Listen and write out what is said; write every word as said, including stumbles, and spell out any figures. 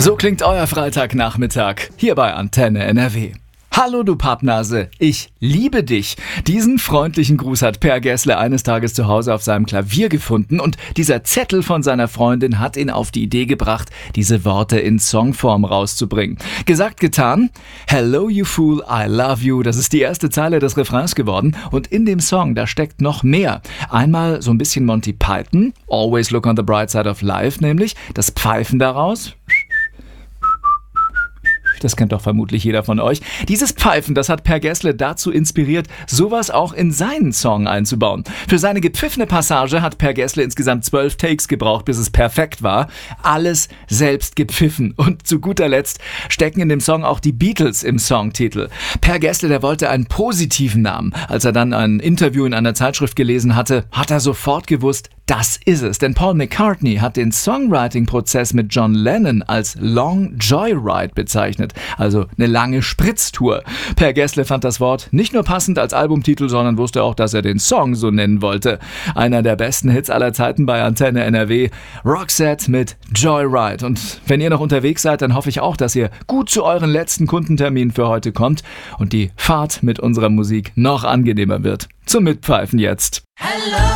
So klingt euer Freitagnachmittag hier bei Antenne N R W. Hallo du Pappnase, ich liebe dich. Diesen freundlichen Gruß hat Per Gessle eines Tages zu Hause auf seinem Klavier gefunden und dieser Zettel von seiner Freundin hat ihn auf die Idee gebracht, diese Worte in Songform rauszubringen. Gesagt, getan. Hello you fool, I love you. Das ist die erste Zeile des Refrains geworden und in dem Song, da steckt noch mehr. Einmal so ein bisschen Monty Python, Always look on the bright side of life, nämlich das Pfeifen daraus. Das kennt doch vermutlich jeder von euch. Dieses Pfeifen, das hat Per Gessle dazu inspiriert, sowas auch in seinen Song einzubauen. Für seine gepfiffene Passage hat Per Gessle insgesamt zwölf Takes gebraucht, bis es perfekt war. Alles selbst gepfiffen. Und zu guter Letzt stecken in dem Song auch die Beatles im Songtitel. Per Gessle, der wollte einen positiven Namen. Als er dann ein Interview in einer Zeitschrift gelesen hatte, hat er sofort gewusst, das ist es. Denn Paul McCartney hat den Songwriting-Prozess mit John Lennon als Long Joyride bezeichnet. Also eine lange Spritztour. Per Gessle fand das Wort nicht nur passend als Albumtitel, sondern wusste auch, dass er den Song so nennen wollte. Einer der besten Hits aller Zeiten bei Antenne N R W. Roxette mit Joyride. Und wenn ihr noch unterwegs seid, dann hoffe ich auch, dass ihr gut zu euren letzten Kundentermin für heute kommt und die Fahrt mit unserer Musik noch angenehmer wird. Zum Mitpfeifen jetzt. Hello.